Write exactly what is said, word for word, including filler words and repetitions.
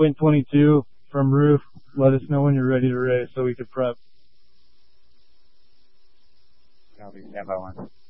Win twenty-two from Roof. Let us know when you're ready to race so we could prep. Copy. Stand by one.